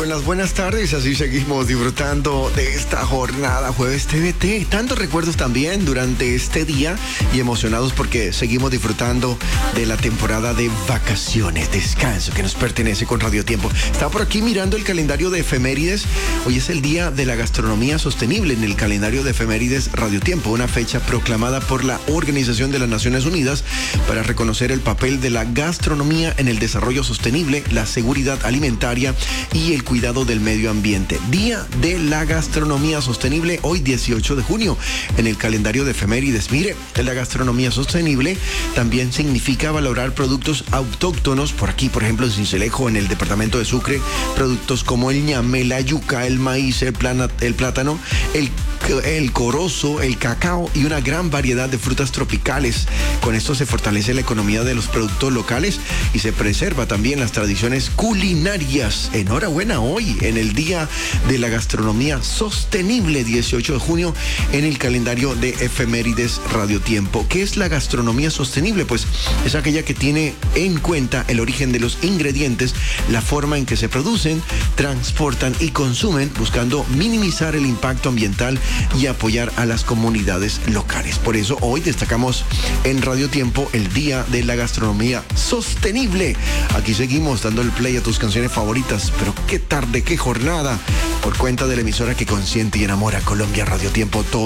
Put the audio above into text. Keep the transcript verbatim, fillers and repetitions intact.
con las buenas tardes, así seguimos disfrutando de esta jornada Jueves T V T. Tantos recuerdos también durante este día y emocionados porque seguimos disfrutando de la temporada de vacaciones, descanso que nos pertenece con Radio Tiempo. Estaba por aquí mirando el calendario de efemérides. Hoy es el Día de la Gastronomía Sostenible en el calendario de efemérides Radio Tiempo, una fecha proclamada por la Organización de las Naciones Unidas para reconocer el papel de la gastronomía en el desarrollo sostenible, la seguridad alimentaria y el cuidado del medio ambiente. Día de la Gastronomía Sostenible, hoy dieciocho de junio, en el calendario de efemérides. Mire, la gastronomía sostenible también significa valorar productos autóctonos. Por aquí, por ejemplo, en Sincelejo, en el departamento de Sucre, productos como el ñame, la yuca, el maíz, el, plana, el plátano, el el corozo, el cacao y una gran variedad de frutas tropicales. Con esto se fortalece la economía de los productos locales y se preserva también las tradiciones culinarias. Enhorabuena hoy en el Día de la Gastronomía Sostenible, dieciocho de junio, en el calendario de efemérides Radio Tiempo. ¿Qué es la gastronomía sostenible? Pues es aquella que tiene en cuenta el origen de los ingredientes, la forma en que se producen, transportan y consumen, buscando minimizar el impacto ambiental y apoyar a las comunidades locales. Por eso hoy destacamos en Radio Tiempo el Día de la Gastronomía Sostenible. Aquí seguimos dando el play a tus canciones favoritas, pero qué tarde, qué jornada, por cuenta de la emisora que consiente y enamora Colombia, Radio Tiempo. Todo